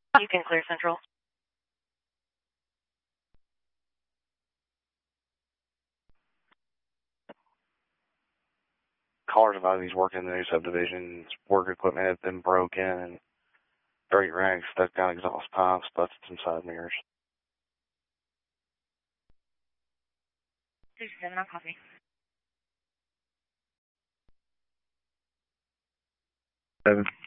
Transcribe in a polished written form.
You can clear Central. Callers about he's working in the new subdivision. His work equipment has been broken and dirt rags stuck down exhaust pipes, busted some side mirrors. 37 on coffee. Seven.